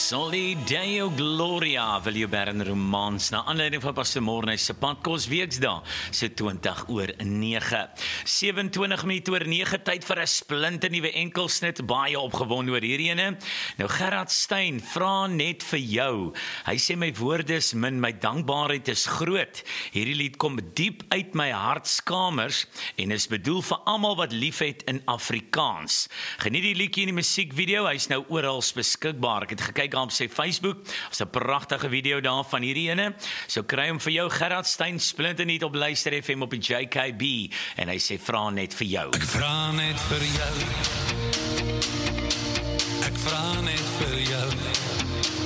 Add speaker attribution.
Speaker 1: Soli Deo Gloria, wil jy beren romans, na aanleiding van Pastor Morne se padkos weksdae, so 20:09. 27:09, tyd vir 'n splinte nuwe enkelsnit, baie opgewonde oor hierdie ene. Nou Gerard Stein, vra net vir jou. Hy sê my woorde is min, my dankbaarheid is groot. Hierdie lied kom diep uit my hartskamers en is bedoel vir almal wat liefhet in Afrikaans. Geniet die liedjie in die musiekvideo, hy's nou oral beskikbaar. Ek het gekyk op sy Facebook, is 'n pragtige video daar van hierdie ene. So kry hom vir jou, Gerard Stein, splinternuut op Luister FM op die JKB, en hy sê vra net vir jou.
Speaker 2: Ek vra net vir jou.